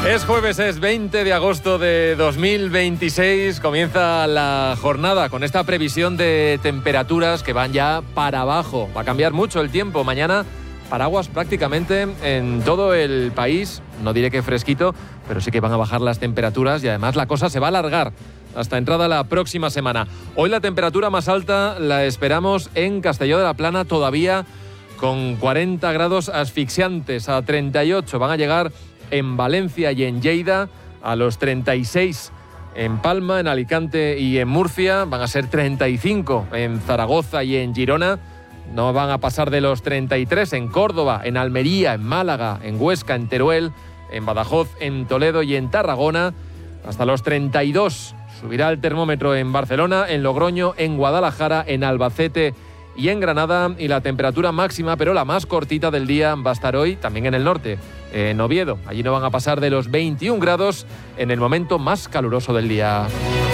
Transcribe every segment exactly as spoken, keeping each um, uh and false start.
Es jueves, es veinte de agosto de dos mil veintiséis, comienza la jornada con esta previsión de temperaturas que van ya para abajo. Va a cambiar mucho el tiempo. Mañana paraguas prácticamente en todo el país. No diré que fresquito, pero sí que van a bajar las temperaturas y además la cosa se va a alargar hasta entrada la próxima semana. Hoy la temperatura más alta la esperamos en Castelló de la Plana, todavía con cuarenta grados asfixiantes, a treinta y ocho van a llegar en Valencia y en Lleida, a los treinta y seis en Palma, en Alicante y en Murcia, van a ser treinta y cinco en Zaragoza y en Girona, no van a pasar de los treinta y tres en Córdoba, en Almería, en Málaga, en Huesca, en Teruel, en Badajoz, en Toledo y en Tarragona, hasta los treinta y dos subirá el termómetro en Barcelona, en Logroño, en Guadalajara, en Albacete y en Granada, y la temperatura máxima, pero la más cortita del día, va a estar hoy también en el norte, en Oviedo. Allí no van a pasar de los veintiún grados en el momento más caluroso del día.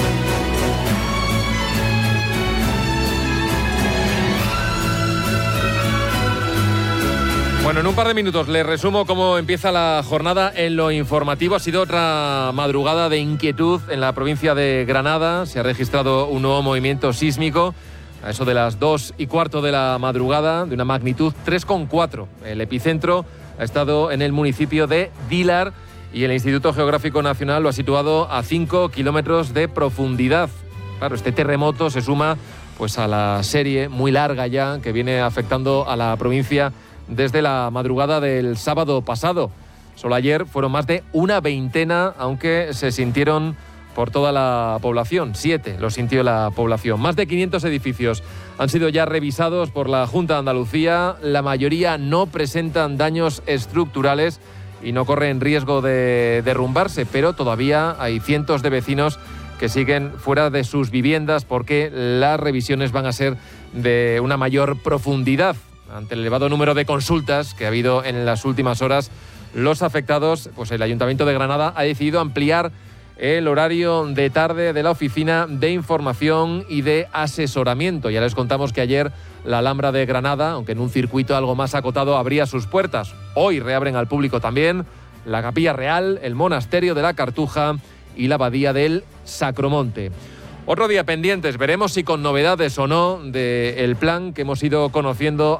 Bueno, en un par de minutos les resumo cómo empieza la jornada en lo informativo. Ha sido otra madrugada de inquietud en la provincia de Granada. Se ha registrado un nuevo movimiento sísmico a eso de las dos y cuarto de la madrugada, de una magnitud tres coma cuatro. El epicentro ha estado en el municipio de Dílar y el Instituto Geográfico Nacional lo ha situado a cinco kilómetros de profundidad. Claro, este terremoto se suma pues a la serie muy larga ya que viene afectando a la provincia desde la madrugada del sábado pasado. Solo ayer fueron más de una veintena, aunque se sintieron por toda la población. Siete lo sintió la población. Más de quinientos edificios han sido ya revisados por la Junta de Andalucía. La mayoría no presentan daños estructurales y no corren riesgo de derrumbarse, pero todavía hay cientos de vecinos que siguen fuera de sus viviendas porque las revisiones van a ser de una mayor profundidad. Ante el elevado número de consultas que ha habido en las últimas horas, los afectados, pues el Ayuntamiento de Granada ha decidido ampliar el horario de tarde de la Oficina de Información y de Asesoramiento. Ya les contamos que ayer la Alhambra de Granada, aunque en un circuito algo más acotado, abría sus puertas. Hoy reabren al público también la Capilla Real, el Monasterio de la Cartuja y la Abadía del Sacromonte. Otro día pendientes, veremos si con novedades o no del plan que hemos ido conociendo